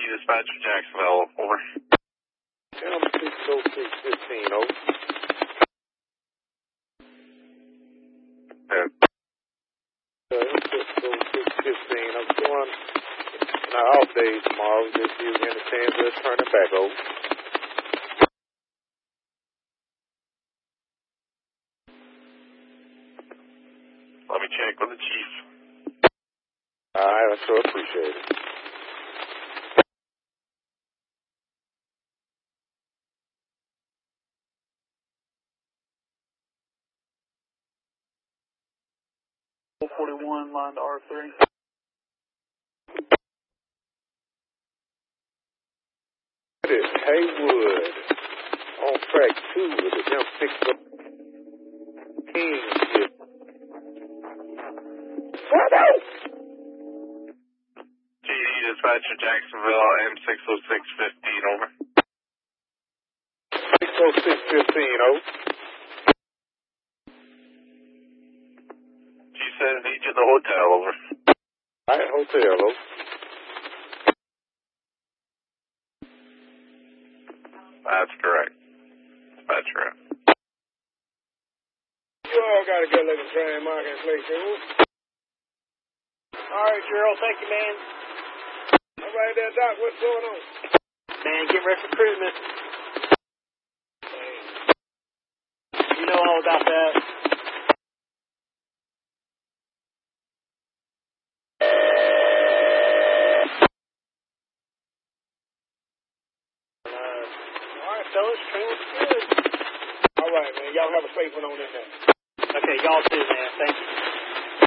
dispatch for Jacksonville, over. M60615, over. M60615, I'm going on our off days tomorrow, just see if we get a chance to turn it back over. Let me check with the chief. Alright, I sure appreciate it. .41 line to R3. It is Haywood on track 2 with the M615. GD dispatch for Jacksonville, M60615, over. 60615, over. Chief said need you at the hotel, over. Alright, hotel, over. That's correct. That's right. You all got a good looking train mark in place, over. Alright, Gerald, thank you, man. Alright there, Doc, what's going on? Man, get ready for Christmas. You know all about that. Alright, fellas, train looks good. Alright, man, y'all have a safe one on in there. Okay, y'all too, man. Thank you.